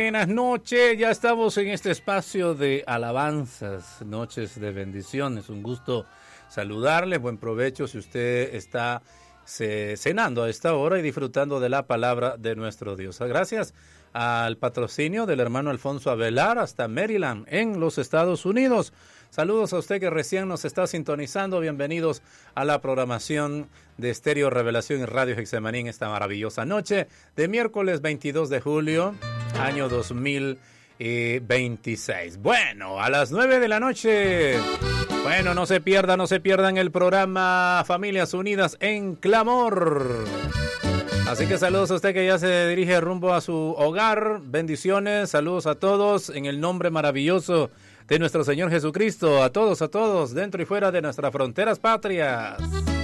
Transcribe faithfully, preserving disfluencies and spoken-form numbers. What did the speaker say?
buenas noches. Ya estamos en este espacio de alabanzas, noches de bendiciones. Un gusto saludarle. Buen provecho si usted está cenando a esta hora y disfrutando de la palabra de nuestro Dios. Gracias al patrocinio del hermano Alfonso Avelar hasta Maryland, en los Estados Unidos. Saludos a usted que recién nos está sintonizando. Bienvenidos a la programación de Estéreo Revelación y Radio Getsemaní en esta maravillosa noche de miércoles veintidós de julio, año dos mil veintiséis. Bueno, a las nueve de la noche. Bueno, no se pierda, no se pierdan el programa Familias Unidas en Clamor. Así que saludos a usted que ya se dirige rumbo a su hogar. Bendiciones, saludos a todos en el nombre maravilloso de nuestro Señor Jesucristo. A todos, a todos, dentro y fuera de nuestras fronteras patrias.